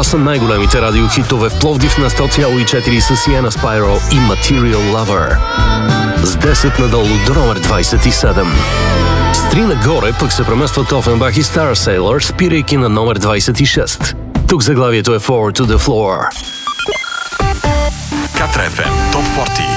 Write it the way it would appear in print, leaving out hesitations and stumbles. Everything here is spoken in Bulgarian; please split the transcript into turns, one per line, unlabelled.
са най-големите радиохитове в Пловдив на 100,4 с Sienna Spiral и Material Lover. С 10 надолу до номер 27. С 3 нагоре пък се преместват Offenbach и Star Sailor, спирайки на номер 26. Тук заглавието е Forward to the Floor.
Катра FM Топ 40.